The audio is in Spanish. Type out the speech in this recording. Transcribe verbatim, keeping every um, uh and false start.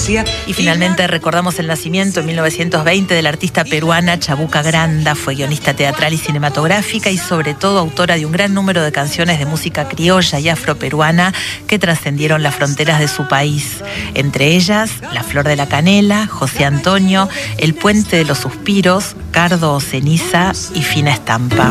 conocía. Y finalmente recordamos el nacimiento en mil novecientos veinte de la artista peruana Chabuca Granda. Fue guionista teatral y cinematográfica y sobre todo autora de un gran número de canciones de música criolla y afroperuana que trascendieron las fronteras de su país. Entre ellas, La Flor de la Canela, José Antonio, El Puente de los Suspiros, Cardo o Ceniza y Fina Estampa.